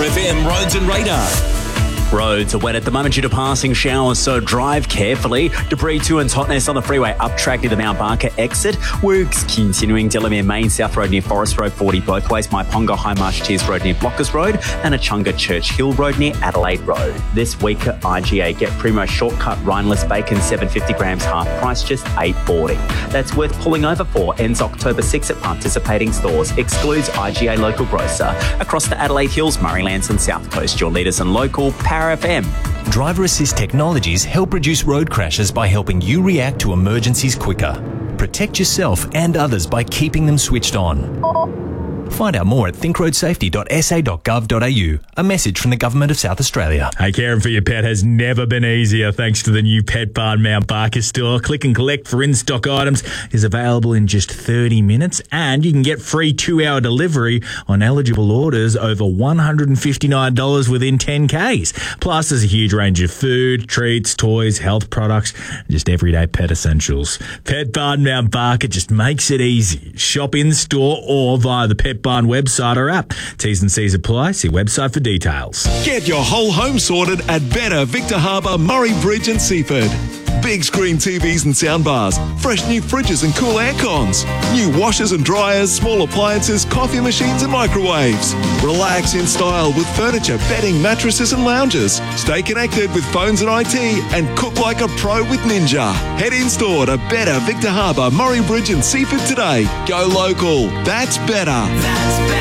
FM Roads and Radar. Roads are wet at the moment due to passing showers, so drive carefully. Debris 2 and Totnes on the freeway up track near the Mount Barker exit. Works continuing Delamere Main South Road near Forest Road 40 both ways. Myponga High Marsh Tears Road near Blockers Road and Achunga Church Hill Road near Adelaide Road. This week at IGA, get Primo Shortcut Rineless Bacon 750 grams half price, just $8.40. That's worth pulling over for. Ends October 6 at participating stores. Excludes IGA local grocer. Across the Adelaide Hills, Murraylands and South Coast, your leaders and local Power FM. Driver Assist Technologies help reduce road crashes by helping you react to emergencies quicker. Protect yourself and others by keeping them switched on. Find out more at thinkroadsafety.sa.gov.au. A message from the Government of South Australia. Hey, caring for your pet has never been easier thanks to the new Pet Barn Mount Barker store. Click and collect for in-stock items is available in just 30 minutes, and you can get free 2-hour delivery on eligible orders over $159 within 10 Ks. Plus, there's a huge range of food, treats, toys, health products, and just everyday pet essentials. Pet Barn Mount Barker just makes it easy. Shop in-store or via the Pet Barn website or app. T's and C's apply. See website for details. Get your whole home sorted at Better Victor Harbour, Murray Bridge and Seaford. Big screen TVs and soundbars, fresh new fridges and cool air cons, new washers and dryers, small appliances, coffee machines and microwaves. Relax in style with furniture, bedding, mattresses and lounges. Stay connected with phones and IT and cook like a pro with Ninja. Head in store to Better Victor Harbour, Murray Bridge and Seaford today. Go local. That's better. That's better.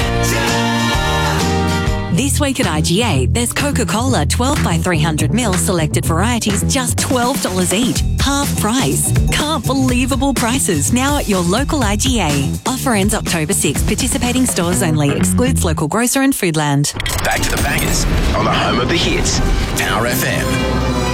This week at IGA, there's Coca-Cola 12 by 300ml selected varieties, just $12 each. Half price. Can't believable prices now at your local IGA. Offer ends October 6. Participating stores only. Excludes local grocer and Foodland. Back to the bangers on the home of the hits, Power FM.